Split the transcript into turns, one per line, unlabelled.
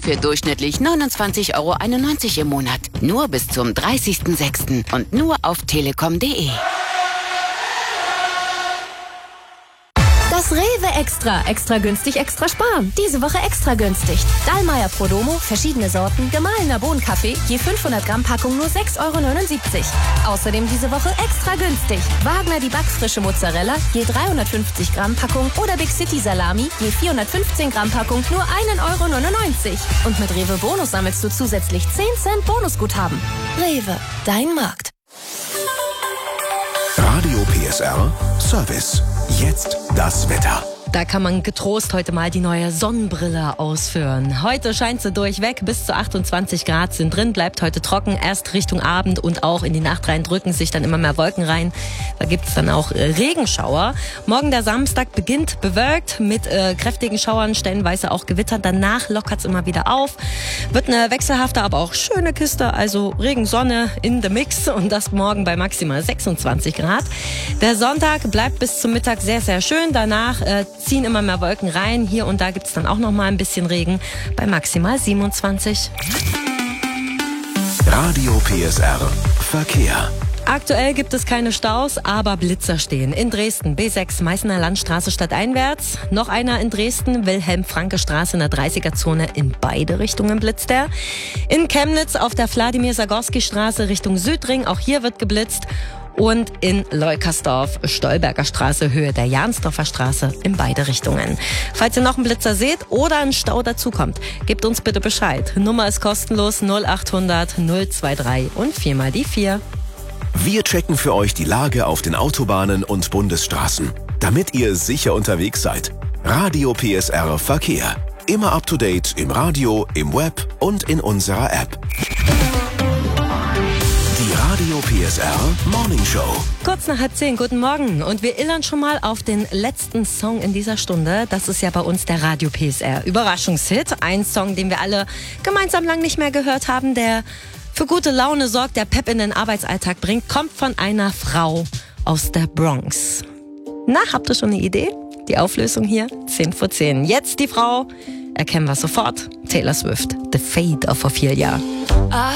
für durchschnittlich 29,91 € im Monat. Nur bis zum 30.06. und nur auf telekom.de.
Das Rewe Extra. Extra günstig, extra sparen. Diese Woche extra günstig. Dallmayr Prodomo, verschiedene Sorten, gemahlener Bohnenkaffee, je 500 Gramm Packung nur 6,79 €. Außerdem diese Woche extra günstig. Wagner die backfrische Mozzarella, je 350 Gramm Packung oder Big City Salami, je 415 Gramm Packung nur 1,99 €. Und mit Rewe Bonus sammelst du zusätzlich 10 Cent Bonusguthaben. Rewe, dein Markt.
Radio PSR Service. Jetzt das Wetter.
Da kann man getrost heute mal die neue Sonnenbrille ausführen. Heute scheint sie durchweg, bis zu 28 Grad sind drin, bleibt heute trocken. Erst Richtung Abend und auch in die Nacht rein drücken sich dann immer mehr Wolken rein. Da gibt's dann auch Regenschauer. Morgen der Samstag beginnt bewölkt mit kräftigen Schauern, stellenweise auch Gewitter. Danach lockert's immer wieder auf. Wird eine wechselhafte, aber auch schöne Kiste, also Regen, Sonne in the Mix und das morgen bei maximal 26 Grad. Der Sonntag bleibt bis zum Mittag sehr, sehr schön. Danach ziehen immer mehr Wolken rein. Hier und da gibt's dann auch noch mal ein bisschen Regen bei maximal 27.
Radio PSR Verkehr.
Aktuell gibt es keine Staus, aber Blitzer stehen. In Dresden, B6, Meißner Landstraße stadteinwärts. Noch einer in Dresden, Wilhelm-Franke-Straße in der 30er-Zone. In beide Richtungen blitzt er. In Chemnitz auf der Wladimir-Sagorski-Straße Richtung Südring. Auch hier wird geblitzt. Und in Leukersdorf, Stolberger Straße, Höhe der Jansdorfer Straße, in beide Richtungen. Falls ihr noch einen Blitzer seht oder ein Stau dazukommt, gebt uns bitte Bescheid. Nummer ist kostenlos 0800 023 und 4 mal die 4.
Wir checken für euch die Lage auf den Autobahnen und Bundesstraßen, damit ihr sicher unterwegs seid. Radio PSR Verkehr. Immer up to date im Radio, im Web und in unserer App. Die Radio PSR Morning Show.
Kurz nach 9:30, guten Morgen. Und wir illern schon mal auf den letzten Song in dieser Stunde. Das ist ja bei uns der Radio PSR Überraschungshit. Ein Song, den wir alle gemeinsam lang nicht mehr gehört haben, der für gute Laune sorgt, der Pep in den Arbeitsalltag bringt, kommt von einer Frau aus der Bronx. Na, habt ihr schon eine Idee? Die Auflösung hier, 10 vor 10. Jetzt die Frau, erkennen wir sofort. Taylor Swift, The Fate of Ophelia.